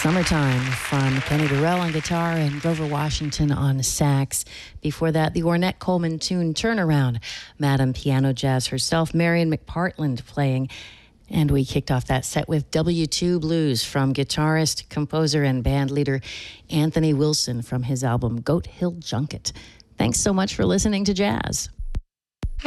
Summertime from Kenny Burrell on guitar and Grover Washington on sax. Before that, the Ornette Coleman tune Turnaround. Madam Piano Jazz herself, Marion McPartland playing. And we kicked off that set with W2 Blues from guitarist, composer, and band leader Anthony Wilson from his album Goat Hill Junket. Thanks so much for listening to Jazz.